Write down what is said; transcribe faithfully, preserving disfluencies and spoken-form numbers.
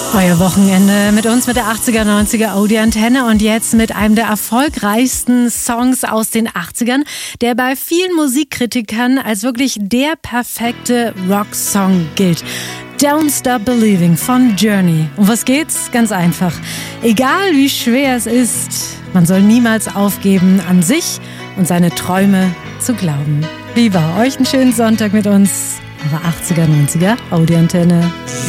Euer Wochenende mit uns, mit der achtziger, neunziger Audi Antenne und jetzt mit einem der erfolgreichsten Songs aus den achtzigern, der bei vielen Musikkritikern als wirklich der perfekte Rocksong gilt. Don't Stop Believing von Journey. Um was geht's? Ganz einfach. Egal wie schwer es ist, man soll niemals aufgeben, an sich und seine Träume zu glauben. Lieber euch einen schönen Sonntag mit uns, eure achtziger, neunziger Audi Antenne.